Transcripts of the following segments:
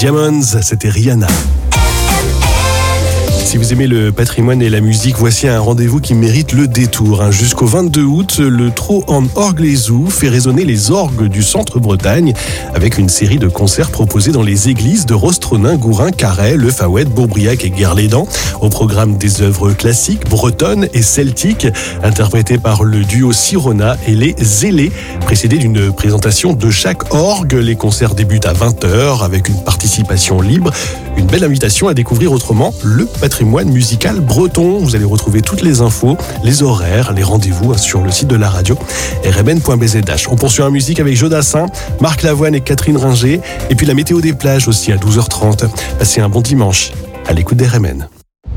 Diamonds, c'était Rihanna. Si vous aimez le patrimoine et la musique, voici un rendez-vous qui mérite le détour. Jusqu'au 22 août, le Tro an Orglezoe fait résonner les orgues du centre-Bretagne avec une série de concerts proposés dans les églises de Rostronin, Gourin, Carhaix, Le Fawet, Bourbriac et Guerlédan. Au programme des œuvres classiques, bretonnes et celtiques, interprétées par le duo Sirona et les Zélés, précédées d'une présentation de chaque orgue. Les concerts débutent à 20h avec une participation libre. Une belle invitation à découvrir autrement le patrimoine musical breton. Vous allez retrouver toutes les infos, les horaires, les rendez-vous sur le site de la radio rmn.bzh. On poursuit en musique avec Jodassin, Marc Lavoine et Catherine Ringer. Et puis la météo des plages aussi à 12h30. Passez un bon dimanche à l'écoute d'RMN.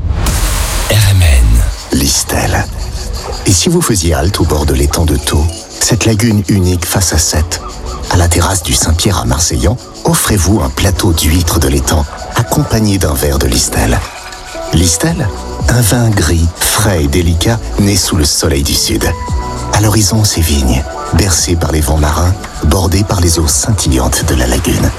Listel. Et si vous faisiez halte au bord de l'étang de Thau, cette lagune unique face à Sète, à la terrasse du Saint-Pierre à Marseillan, offrez-vous un plateau d'huîtres de l'étang accompagné d'un verre de Listel. Listel, un vin gris, frais et délicat, né sous le soleil du sud. À l'horizon, ces vignes, bercées par les vents marins, bordées par les eaux scintillantes de la lagune.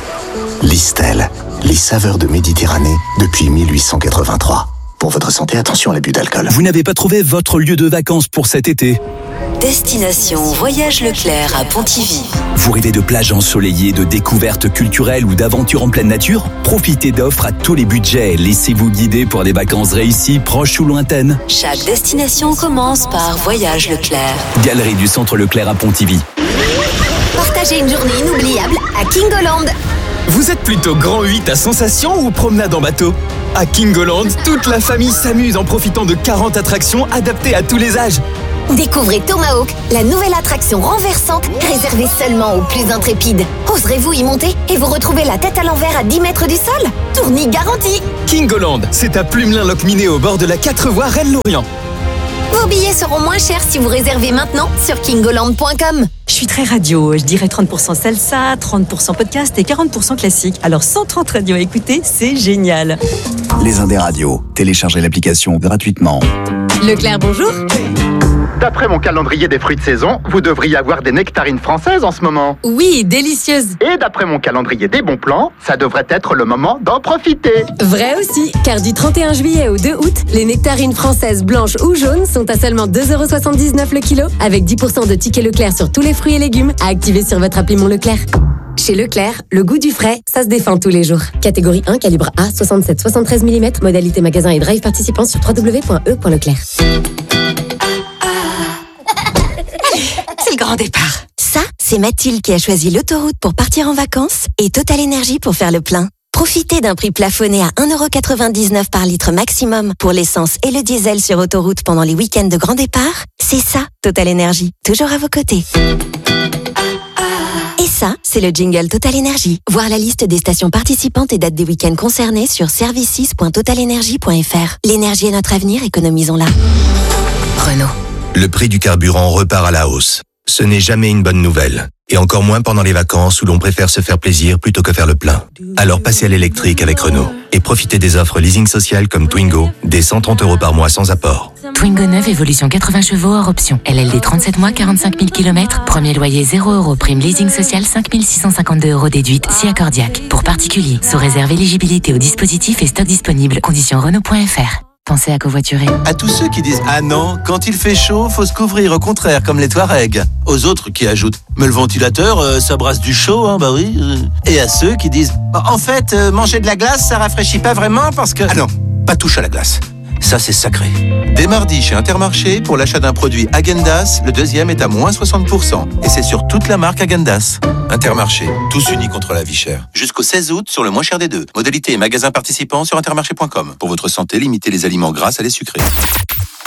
Listel, les saveurs de Méditerranée depuis 1883. Pour votre santé, attention à l'abus d'alcool. Vous n'avez pas trouvé votre lieu de vacances pour cet été ? Destination Voyage Leclerc à Pontivy. Vous rêvez de plages ensoleillées, de découvertes culturelles ou d'aventures en pleine nature ? Profitez d'offres à tous les budgets. Laissez-vous guider pour des vacances réussies, proches ou lointaines. Chaque destination commence par Voyage Leclerc. Galerie du Centre Leclerc à Pontivy. Partagez une journée inoubliable à Kingoland. Vous êtes plutôt grand 8 à sensation ou promenade en bateau ? À Kingoland, toute la famille s'amuse en profitant de 40 attractions adaptées à tous les âges. Découvrez Tomahawk, la nouvelle attraction renversante réservée seulement aux plus intrépides. Oserez-vous y monter et vous retrouvez la tête à l'envers à 10 mètres du sol ? Tournis garanti. Kingoland, c'est à Plumelin-Locminé au bord de la 4 voies Rennes-Lorient. Vos billets seront moins chers si vous réservez maintenant sur kingoland.com. Je suis très radio, je dirais 30% salsa, 30% podcast et 40% classique. Alors 130 radios à écouter, c'est génial. Les Indés Radio, téléchargez l'application gratuitement. Leclerc, bonjour. D'après mon calendrier des fruits de saison, vous devriez avoir des nectarines françaises en ce moment. Oui, délicieuse. Et d'après mon calendrier des bons plans, ça devrait être le moment d'en profiter. Vrai aussi, car du 31 juillet au 2 août, les nectarines françaises blanches ou jaunes sont à seulement 2,79€ le kilo, avec 10% de tickets Leclerc sur tous les fruits et légumes à activer sur votre appli Mon Leclerc. Chez Leclerc, le goût du frais, ça se défend tous les jours. Catégorie 1, calibre A, 67-73 mm, modalité magasin et drive participant sur www.e.leclerc. C'est le grand départ. Ça, c'est Mathilde qui a choisi l'autoroute pour partir en vacances et Total Énergie pour faire le plein. Profitez d'un prix plafonné à 1,99€ par litre maximum pour l'essence et le diesel sur autoroute pendant les week-ends de grand départ. C'est ça, Total Énergie, toujours à vos côtés. Et ça, c'est le jingle Total Énergie. Voir la liste des stations participantes et dates des week-ends concernés sur services.totalenergie.fr. L'énergie est notre avenir, économisons-la. Renault. Le prix du carburant repart à la hausse. Ce n'est jamais une bonne nouvelle. Et encore moins pendant les vacances où l'on préfère se faire plaisir plutôt que faire le plein. Alors passez à l'électrique avec Renault. Et profitez des offres leasing social comme Twingo, dès 130€ par mois sans apport. Twingo 9, évolution 80 chevaux hors option. LLD 37 mois, 45 000 km. Premier loyer 0€. Prime leasing social 5 652€ déduite si accordiaque. Pour particuliers, sous réserve éligibilité au dispositif et stock disponible. Conditions Renault.fr. Pensez à covoiturer. À tous ceux qui disent « Ah non, quand il fait chaud, faut se couvrir, au contraire, comme les Touaregs ». Aux autres qui ajoutent « Mais le ventilateur, ça brasse du chaud, hein, bah oui ». Et à ceux qui disent « En fait, manger de la glace, ça rafraîchit pas vraiment parce que… » Ah non, pas touche à la glace. Ça, c'est sacré. Dès mardi, chez Intermarché, pour l'achat d'un produit Häagen-Dazs, le deuxième est à moins 60%. Et c'est sur toute la marque Häagen-Dazs. Intermarché, tous unis contre la vie chère. Jusqu'au 16 août, sur le moins cher des deux. Modalité et magasin participants sur intermarché.com. Pour votre santé, limitez les aliments gras à les sucrés.